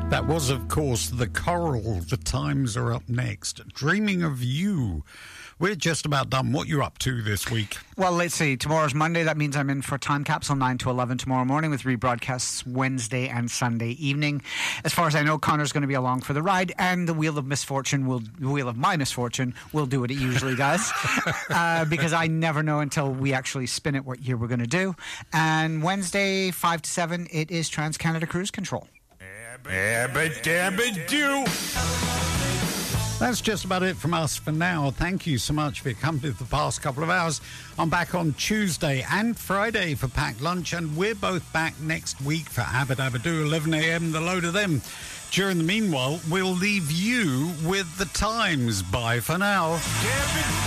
That was, of course, The Coral. The Times are up next. Dreaming of You. We're just about done. What you up to this week? Well, let's see. Tomorrow's Monday. That means I'm in for Time Capsule 9 to 11 tomorrow morning with rebroadcasts Wednesday and Sunday evening. As far as I know, Connor's going to be along for the ride, and the Wheel of My Misfortune will do what it usually does because I never know until we actually spin it what year we're going to do. And Wednesday, 5 to 7, it is Trans-Canada Cruise Control. That's just about it from us for now. Thank you so much for your company for the past couple of hours. I'm back on Tuesday and Friday for Packed Lunch, and we're both back next week for Abba Dabba Doo, 11 a.m, the load of them. During the meanwhile, we'll leave you with the Times. Bye for now.